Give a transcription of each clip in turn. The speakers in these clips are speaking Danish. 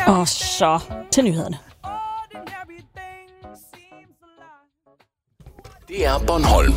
Og så til nyhederne. Det er Bornholm.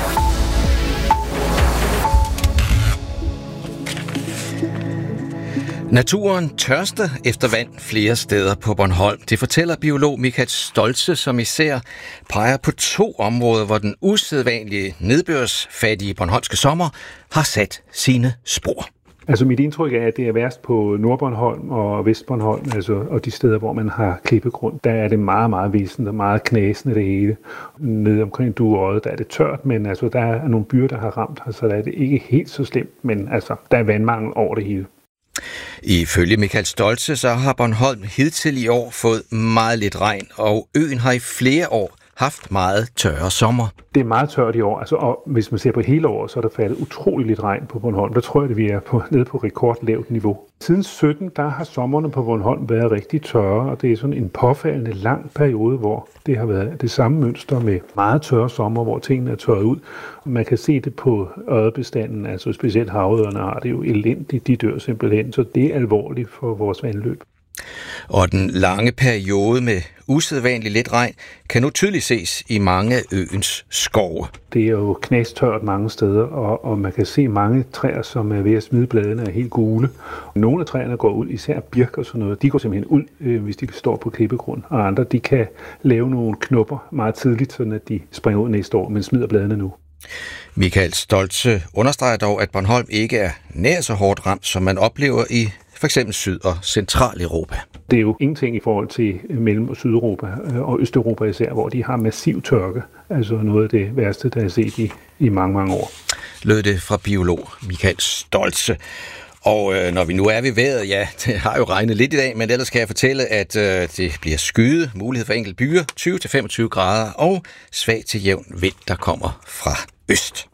Naturen tørster efter vand flere steder på Bornholm. Det fortæller biolog Michael Stoltze, som især peger på 2 områder, hvor den usædvanlige nedbørsfattige bornholmske sommer har sat sine spor. Altså mit indtryk er, at det er værst på Nordbornholm og Vestbornholm, og de steder, hvor man har klippegrund. Der er det meget, meget vissent og meget knasende det hele. Nede omkring Dueodde, der er det tørt, men altså, der er nogle byer, der har ramt, så der er det ikke helt så slemt, men altså, der er vandmangel over det hele. Ifølge Michael Stoltze, så har Bornholm hidtil i år fået meget lidt regn, og øen har i flere år haft meget tørre sommer. Det er meget tørt i år, og hvis man ser på hele året, så er der faldet utrolig lidt regn på Bornholm. Der tror jeg, at vi er nede på rekordlavt niveau. Siden 17, der har sommerne på Bornholm været rigtig tørre, og det er sådan en påfaldende lang periode, hvor det har været det samme mønster med meget tørre sommer, hvor tingene er tørret ud. Og man kan se det på ørredbestanden, altså specielt havørrederne har det jo elendigt, de dør simpelthen, så det er alvorligt for vores vandløb. Og den lange periode med usædvanligt lidt regn kan nu tydeligt ses i mange af øens skove. Det er jo knastørt mange steder, og man kan se mange træer, som er ved at smide bladene, er helt gule. Nogle af træerne går ud, især birk og sådan noget, de går simpelthen ud, hvis de står på klippegrund. Og andre, de kan lave nogle knopper meget tidligt, sådan at de springer ud næste år, men smider bladene nu. Michael Stoltze understreger dog, at Bornholm ikke er nær så hårdt ramt, som man oplever i f.eks. Syd- og Centraleuropa. Det er jo ingenting i forhold til Mellem- og Sydeuropa og Østeuropa især, hvor de har massiv tørke. Altså noget af det værste, der er set i mange, mange år. Lød det fra biolog Michael Stoltze. Og når vi nu er ved vejret, ja, det har jo regnet lidt i dag, men ellers kan jeg fortælle, at det bliver skyet, mulighed for enkelte byer, 20-25 grader og svag til jævn vind, der kommer fra øst.